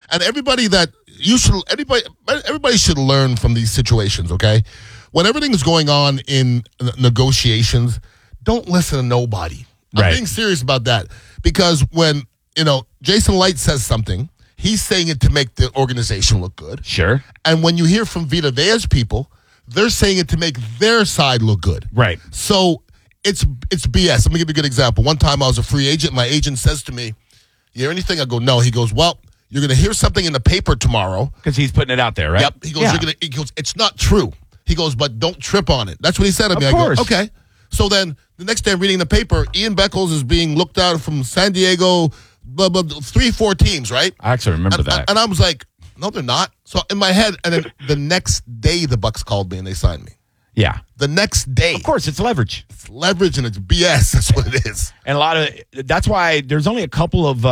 And everybody should learn from these situations, okay? When everything is going on in negotiations, don't listen to nobody. I'm being serious about that. Because when, Jason Light says something, he's saying it to make the organization look good. Sure. And when you hear from Vita Vea's people, they're saying it to make their side look good. Right. So it's BS. Let me give you a good example. One time I was a free agent. My agent says to me, "You hear anything?" I go, "No." He goes, "Well, you're going to hear something in the paper tomorrow." Because he's putting it out there, right? Yep. He goes, he goes, "It's not true." He goes, "But don't trip on it." That's what he said to me. Of course. I go, "Okay." So then the next day I'm reading the paper, Ian Beckles is being looked out from San Diego, blah, blah, 3-4 teams, right? I actually remember that. And I was like, no, they're not. So in my head, and then the next day the Bucks called me and they signed me. Yeah. The next day. Of course, it's leverage. It's leverage and it's BS. That's what it is. And that's why there's only a couple of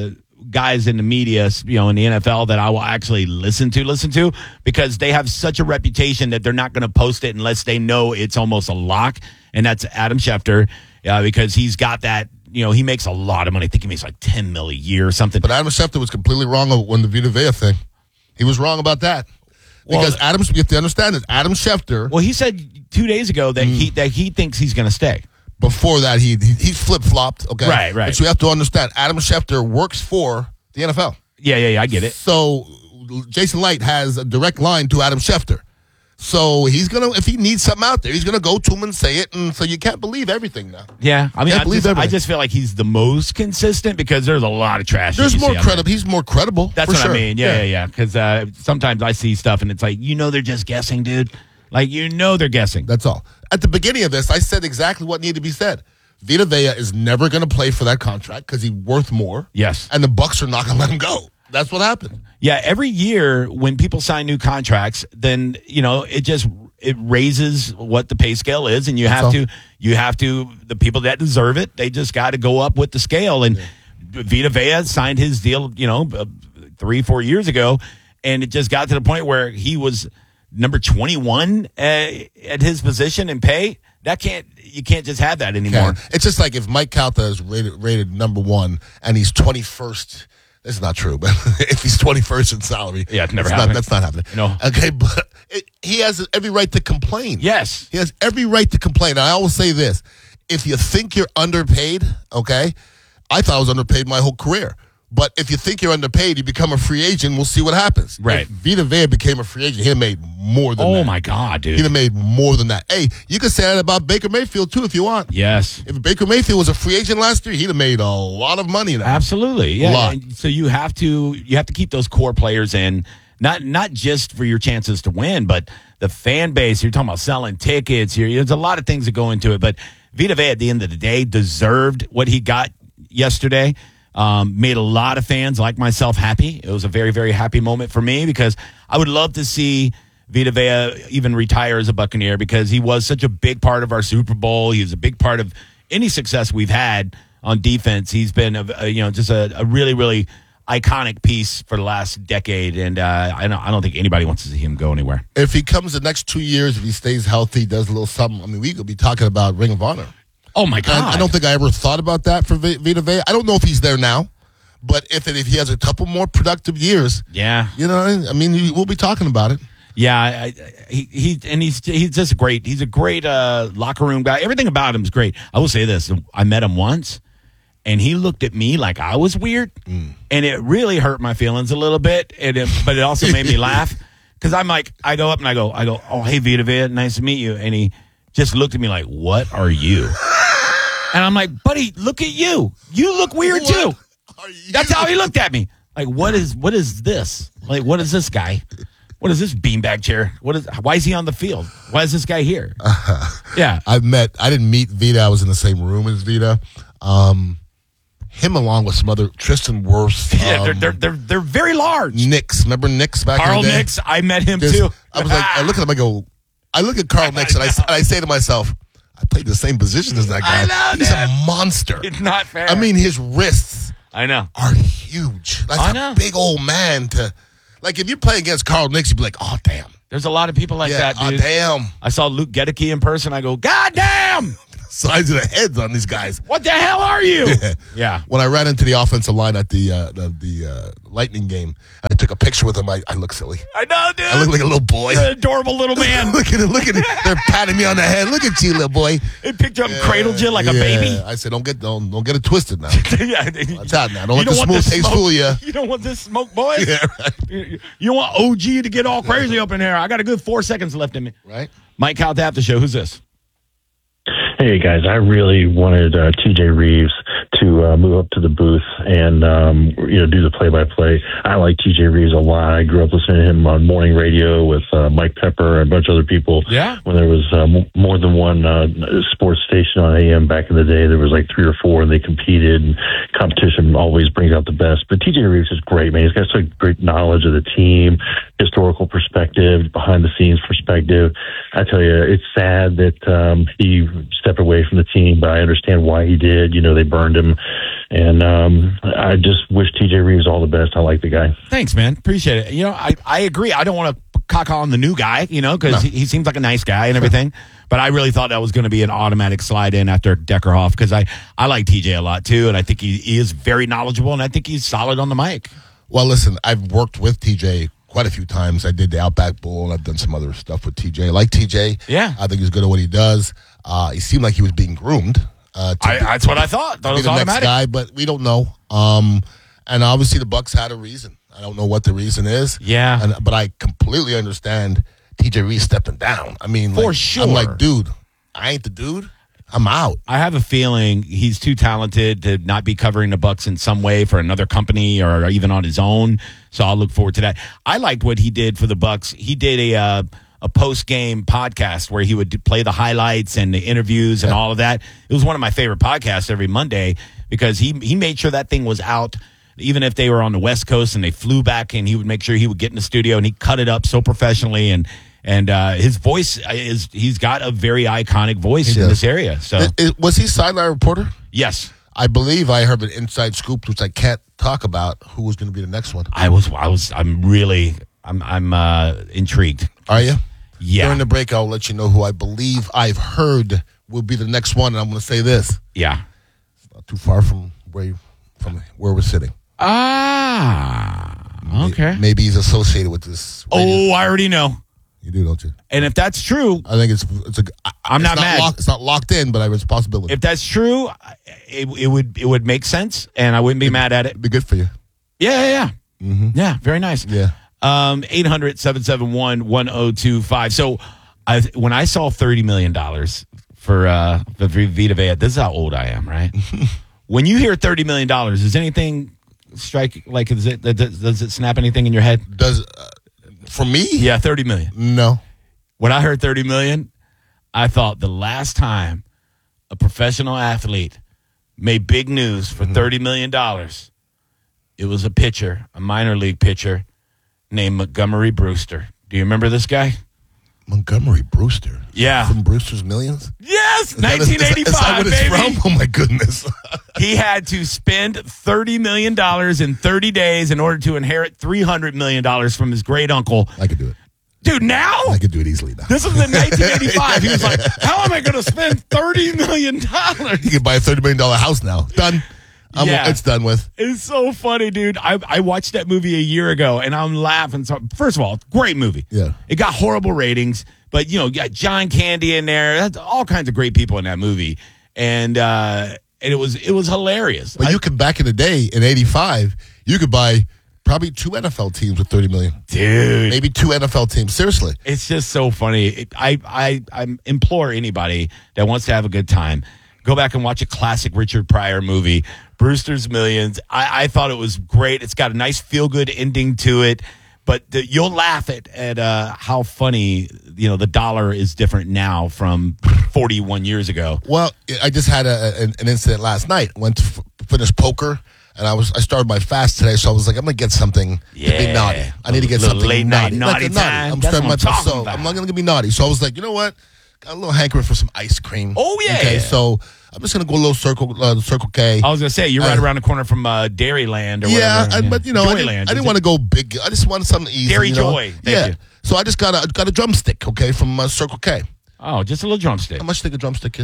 guys in the media, in the NFL that I will actually listen to because they have such a reputation that they're not going to post it unless they know it's almost a lock. And that's Adam Schefter because he's got that, he makes a lot of money. I think he makes like $10 million a year or something. But Adam Schefter was completely wrong on the Vita Vea thing. He was wrong about that. Because you have to understand it. Adam Schefter. Well, he said 2 days ago that he thinks he's going to stay. Before that, he flip-flopped, okay? Right. But you have to understand, Adam Schefter works for the NFL. Yeah, I get it. So Jason Light has a direct line to Adam Schefter. So he's going to, if he needs something out there, he's going to go to him and say it. And so you can't believe everything now. Yeah. I mean, I just feel like he's the most consistent because there's a lot of trash. There's more credible. He's more credible. That's what I mean. Yeah. Because sometimes I see stuff and it's like, they're just guessing, dude. Like, they're guessing. That's all. At the beginning of this, I said exactly what needed to be said. Vita Vea is never going to play for that contract because he's worth more. Yes. And the Bucks are not going to let him go. That's what happened. Yeah, every year when people sign new contracts, then, it raises what the pay scale is, and you have to, the people that deserve it, they just got to go up with the scale. And Vita Vea signed his deal, 3-4 years ago, and it just got to the point where he was number 21 at his position in pay. You can't just have that anymore. Okay. It's just like if Mike Calta is rated number 1 and he's 21st. This is not true, but if he's 21st in salary, it's never happening. That's not happening. No. Okay, but he has every right to complain. Yes. He has every right to complain. And I always say this. If you think you're underpaid, okay, I thought I was underpaid my whole career. But if you think you're underpaid, you become a free agent, we'll see what happens. Right. If Vita Vea became a free agent, he'd have made more than that. Oh, my God, dude. He'd have made more than that. Hey, you can say that about Baker Mayfield, too, if you want. Yes. If Baker Mayfield was a free agent last year, he'd have made a lot of money now. Absolutely. Yeah. A lot. So you have to keep those core players in, not just for your chances to win, but the fan base. You're talking about selling tickets. There's a lot of things that go into it. But Vita Vea, at the end of the day, deserved what he got yesterday. Made a lot of fans like myself happy. It was a very, very happy moment for me because I would love to see Vita Vea even retire as a Buccaneer because he was such a big part of our Super Bowl. He was a big part of any success we've had on defense. He's been just a really, really iconic piece for the last decade, and I don't think anybody wants to see him go anywhere. If he comes the next 2 years, if he stays healthy, does a little something, I mean, we could be talking about Ring of Honor. Oh, my God. I don't think I ever thought about that for Vita Vea. I don't know if he's there now, but if he has a couple more productive years, we'll be talking about it. Yeah, he's just great. He's a great locker room guy. Everything about him is great. I will say this. I met him once, and he looked at me like I was weird, and it really hurt my feelings a little bit, but it also made me laugh because I'm like, I go up and I go, oh, hey, Vita Vea, nice to meet you. And he just looked at me like, what are you? And I'm like, buddy, look at you. You look weird too. That's how he looked at me. Like, what is this? Like, what is this guy? What is this beanbag chair? Why is he on the field? Why is this guy here? Yeah. I didn't meet Vita. I was in the same room as Vita. Him along with some other, Tristan Wirfs. Yeah, they're very large. Nix. Remember Nix back Carl in the day? Nix, I met him too. I was like, I look at him, I look at Carl Nix and I say to myself, I played the same position as that guy. I know, He's Dad. a monster. It's not fair. I mean, his wrists I know. are huge. That's a big old man to, like, if you play against Carl Nix, you'd be like, oh, damn. There's a lot of people like that, dude. Oh, damn. I saw Luke Gedeke in person. I go, God damn! am. Size of the heads on these guys. What the hell are you? Yeah. When I ran into the offensive line at the Lightning game, I took a picture with them. I look silly. I know, dude. I look like a little boy. You're an adorable little man. Look at it. They're patting me on the head. Look at you, little boy. They picked you up and cradled you like a baby. I said, don't get it twisted now. Yeah. Watch out now. Don't let the smooth taste fool you. You don't want this smoke, boys. Yeah, right. You want OG to get all crazy up in here. I got a good 4 seconds left in me. Right. Mike Calta after show. Who's this? Hey, guys, I really wanted TJ Reeves to move up to the booth and, do the play-by-play. I like TJ Reeves a lot. I grew up listening to him on morning radio with Mike Pepper and a bunch of other people. Yeah. When there was more than one sports station on AM back in the day, there was like 3 or 4, and they competed, and competition always brings out the best. But TJ Reeves is great, man. He's got such great knowledge of the team, historical perspective, behind-the-scenes perspective. I tell you, it's sad that he stepped away from the team, but I understand why he did. They burned him, and I just wish TJ Reeves all the best. I like the guy. Thanks, man. Appreciate it. I agree. I don't want to cock on the new guy, because he seems like a nice guy and everything, but I really thought that was going to be an automatic slide in after Deckerhoff, because I like TJ a lot too, and I think he is very knowledgeable, and I think he's solid on the mic. Well, listen, I've worked with TJ quite a few times. I did the Outback Bowl, and I've done some other stuff with TJ. I like TJ. Yeah. I think he's good at what he does. He seemed like he was being groomed. That's what I thought. That was the automatic. next guy, but we don't know. And obviously the Bucs had a reason. I don't know what the reason is. Yeah. But I completely understand TJ Reeves stepping down. I mean, for sure. I'm like, dude, I ain't the dude. I'm out. I have a feeling he's too talented to not be covering the Bucs in some way for another company or even on his own. So I'll look forward to that. I liked what he did for the Bucs. He did a post-game podcast where he would play the highlights and the interviews and all of that. It was one of my favorite podcasts every Monday because he made sure that thing was out, even if they were on the West Coast and they flew back, and he would make sure he would get in the studio and he cut it up so professionally. And his voice he's got a very iconic voice in this area. So was he sideline reporter? Yes. I believe I heard an inside scoop, which I can't talk about, who was going to be the next one. I'm intrigued. Are you? Yeah. During the break, I'll let you know who I believe I've heard will be the next one, and I'm going to say this. Yeah. It's not too far from where we're sitting. Okay. Maybe he's associated with this. Oh, I already know. You do, don't you? And if that's true, I think I'm not mad. It's not locked in, but it's a possibility. If that's true, it would make sense, and I wouldn't be mad at it. It'd be good for you. Yeah. Mm-hmm. Yeah, very nice. Yeah. 800-771-1025. So when I saw $30 million for Vita Vea, this is how old I am, right? When you hear $30 million, does anything strike, like, does it snap anything in your head? For me? Yeah, $30 million. No. When I heard $30 million, I thought the last time a professional athlete made big news for $30 million, it was a pitcher, a minor league pitcher, named Montgomery Brewster. Do you remember this guy? Montgomery Brewster? Yeah. From Brewster's Millions? Yes! 1985, is that what it's baby! from? Oh, my goodness. He had to spend $30 million in 30 days in order to inherit $300 million from his great uncle. I could do it. Dude, now? I could do it easily now. This was in 1985. He was like, how am I going to spend $30 million? You could buy a $30 million house now. Done. It's done with. It's so funny, dude. I watched that movie a year ago, and I'm laughing. So, first of all, great movie. Yeah. It got horrible ratings, but, you got John Candy in there. That's all kinds of great people in that movie. And it was hilarious. But you could, back in the day, in 85, you could buy probably 2 NFL teams with $30 million. Dude. Maybe 2 NFL teams. Seriously. It's just so funny. I implore anybody that wants to have a good time, go back and watch a classic Richard Pryor movie, Brewster's Millions. I thought it was great. It's got a nice feel-good ending to it, but you'll laugh at how funny, the dollar is different now from 41 years ago. Well, I just had an incident last night. Went to finish poker, and I started my fast today, so I was like, I'm going to get something to be naughty. I need to get something late naughty. Night naughty time. I'm That's starting what my I'm talking so about. I'm not going to be naughty. So I was like, you know what? Got a little hankering for some ice cream. Oh, yeah. Okay, so I'm just going to go a little Circle K. I was going to say, you're right around the corner from Dairyland or yeah, whatever. But I didn't want to go big. I just wanted something easy. Dairy Joy. Thank you. So I just got a drumstick, okay, from Circle K. Oh, just a little drumstick. How much do you think a drumstick is?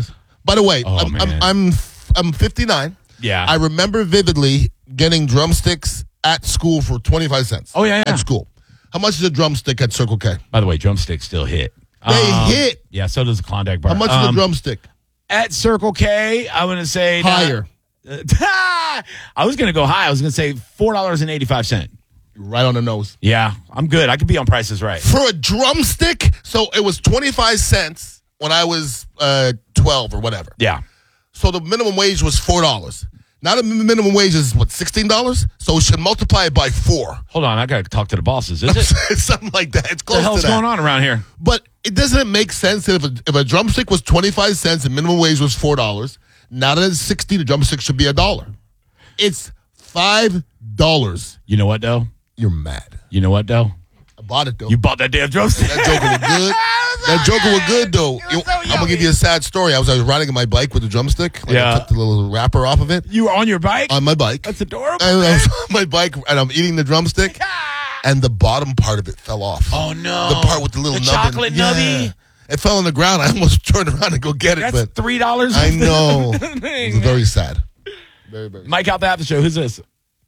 By the way, Oh, man. I'm 59. Yeah. I remember vividly getting drumsticks at school for 25 cents. Oh, yeah. At school. How much is a drumstick at Circle K? By the way, drumsticks still hit. They hit. Yeah, so does the Klondike bar. How much is a drumstick? At Circle K, I'm going to say Higher. I was going to go high. I was going to say $4.85. Right on the nose. Yeah, I'm good. I could be on Prices Right. For a drumstick, so it was 25 cents when I was 12 or whatever. Yeah. So the minimum wage was $4. Now the minimum wage is, what, $16? So we should multiply it by 4. Hold on, I got to talk to the bosses. Is it? Something like that. It's close What the hell's to that. going on around here? But it doesn't make sense that if a drumstick was 25 cents and minimum wage was $4, now that it's 60, the drumstick should be $1. It's $5. You know what, though? You're mad. You know what, though? I bought it, though. You bought that damn drumstick. That joker was good. That joker was good, though. I'm going to give you a sad story. I was riding my bike with a drumstick. Yeah. I took the little wrapper off of it. You were on your bike? On my bike. That's adorable. And I was on my bike, and I'm eating the drumstick, and the bottom part of it fell off. Oh, no. The part with the little The nub. chocolate nubby? It fell on the ground. I almost turned around and go get it. That's but $3. I know. It was very sad. Very, very sad. Mike out the after show. Who's this?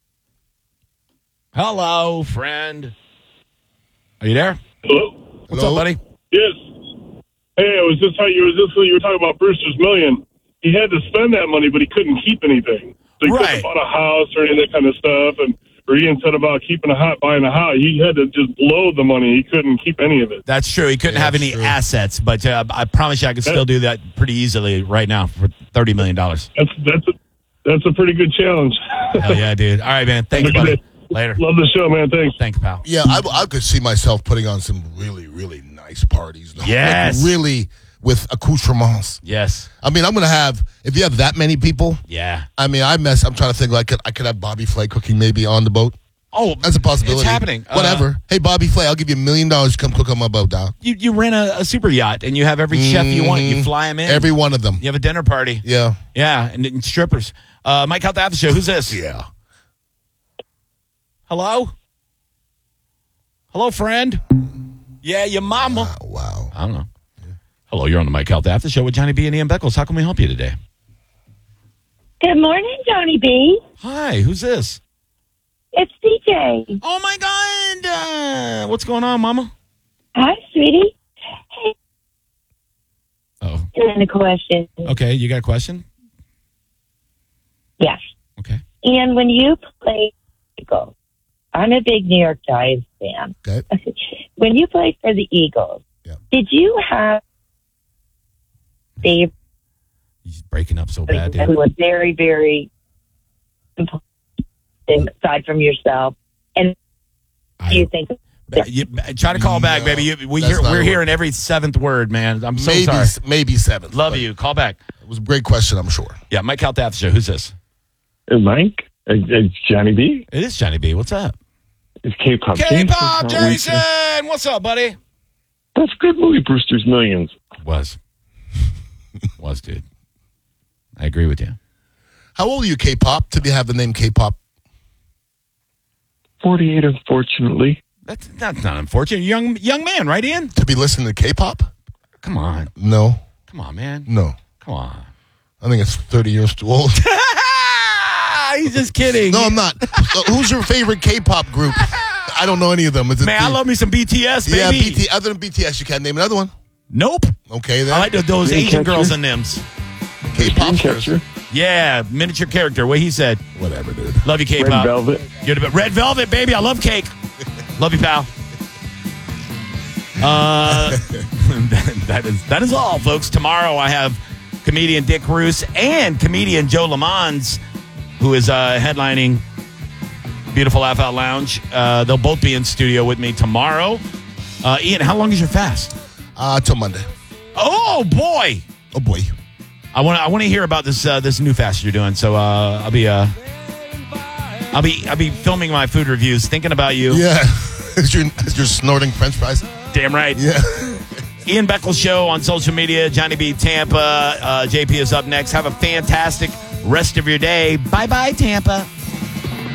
Hello, friend. Are you there? Hello? What's Hello? up, buddy? Yes. Hey, you were talking about Brewster's Million. He had to spend that money, but he couldn't keep anything. So he Right. couldn't bought a house or any of that kind of stuff. Or Ian said about buying a house. He had to just blow the money. He couldn't keep any of it. That's true. He couldn't have any assets, but I promise you I could still do that pretty easily right now for $30 million. That's a pretty good challenge. Hell yeah, dude. All right, man. Thanks, buddy. Later. Love the show, man. Thanks. Thanks, pal. Yeah, I could see myself putting on some really, really nice parties. Though. Yes. Like really with accoutrements. Yes. I mean, I'm going to have, if you have that many people, Yeah. I mean, I'm trying to think like I could have Bobby Flay cooking maybe on the boat. Oh, That's a possibility. It's happening. Whatever. Hey, Bobby Flay, I'll give you $1 million to come cook on my boat, down. You rent a super yacht and you have every chef you want. You fly them in. Every one of them. You have a dinner party. Yeah. Yeah, and strippers. Mike out the after show. Who's this? Yeah. Hello? Hello, friend? Yeah, your mama. Wow. I don't know. Hello, you're on the Mike Health After Show with Johnny B and Ian Beckles. How can we help you today? Good morning, Johnny B. Hi, who's this? It's DJ. Oh, my God. What's going on, Mama? Hi, sweetie. Hey, Oh, and a question. okay. You got a question? Yes. Okay. And when you play Eagles, I'm a big New York Giants fan. Okay. When you played for the Eagles, Yeah. did you have favorite He's breaking up so bad, who dude. was very, very important aside from yourself? And do you think Try to call back, baby. that's not We're a hearing every seventh word, man. I'm so maybe, sorry. Maybe 7. Love you. Call back. It was a great question, I'm sure. Yeah, Mike out the after show. Who's this? Mike, it's Johnny B. It is Johnny B. What's up? It's K-pop. K-pop, Jason. Jason. What's up, buddy? That's a good movie, Brewster's Millions. Was, dude. I agree with you. How old are you, K-pop, to have the name K-pop? 48, unfortunately. That's not unfortunate. Young man, right, Ian? To be listening to K-pop? Come on. No. Come on, man. No. Come on. I think it's 30 years too old. He's just kidding. No, I'm not. Who's your favorite K-pop group? I don't know any of them. Is it Man, I love me some BTS, baby. Yeah, other than BTS, you can't name another one. Nope. Okay, then. I like those Asian girls in them's. K-pop. Dreamcatcher. Yeah, miniature character. What he said. Whatever, dude. Love you, Red K-pop. Velvet. You're the Red Velvet, baby. I love cake. Love you, pal. That is all, folks. Tomorrow I have comedian Dick Roos and comedian Joe Lamons, who is headlining Beautiful Laugh Out Lounge. They'll both be in studio with me tomorrow. Ian, how long is your fast? Till Monday. Oh boy! Oh boy. I want to hear about this new fast you're doing. So I'll be filming my food reviews, thinking about you. Yeah. Is your snorting French fries? Damn right. Yeah. Ian Beckles Show on social media. Johnny B. Tampa. JP is up next. Have a fantastic rest of your day. Bye-bye, Tampa.